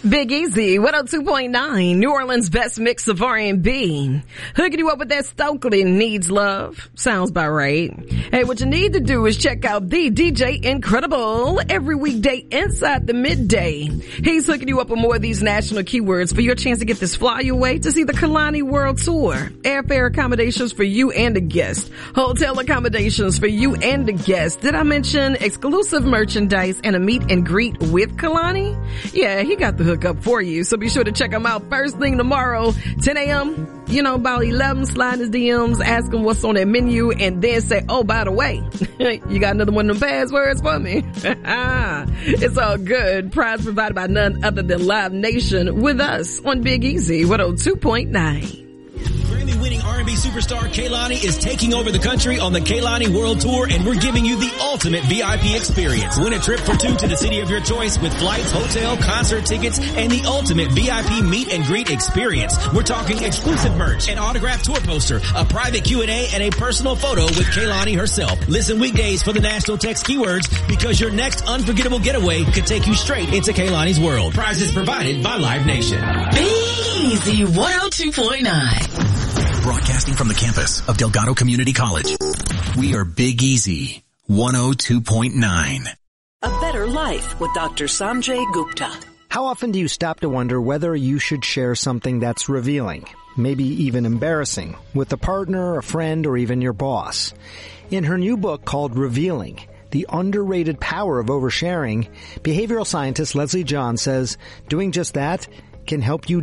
Big Easy, 102.9, New Orleans' best mix of R&B. Hooking you up with that Stokely Needs Love. Sounds about right. Hey, what you need to do is check out the DJ Incredible every weekday inside the midday. He's hooking you up with more of these national keywords for your chance to get this fly away to see the Kalani World Tour. Airfare accommodations for you and the guest. Hotel accommodations for you and the guest. Did I mention exclusive merchandise and a meet and greet with Kalani? Yeah, he got the hook up for you, so be sure to check him out first thing tomorrow, 10 a.m. You know, about 11, slide his DMs, ask him what's on that menu, and then say, oh, by the way, you got another one of them passwords for me? It's all good. Prize provided by none other than Live Nation with us on Big Easy 102.9. Grammy-winning R&B superstar Kehlani is taking over the country on the Kehlani World Tour, and we're giving you the ultimate VIP experience. Win a trip for two to the city of your choice with flights, hotel, concert tickets, and the ultimate VIP meet and greet experience. We're talking exclusive merch, an autographed tour poster, a private Q&A, and a personal photo with Kehlani herself. Listen weekdays for the national text keywords, because your next unforgettable getaway could take you straight into Kehlani's world. Prizes provided by Live Nation. Big Easy 102.9. Broadcasting from the campus of Delgado Community College. We are Big Easy 102.9. A better life with Dr. Sanjay Gupta. How often do you stop to wonder whether you should share something that's revealing, maybe even embarrassing, with a partner, a friend, or even your boss? In her new book called Revealing, The Underrated Power of Oversharing, behavioral scientist Leslie John says doing just that can help you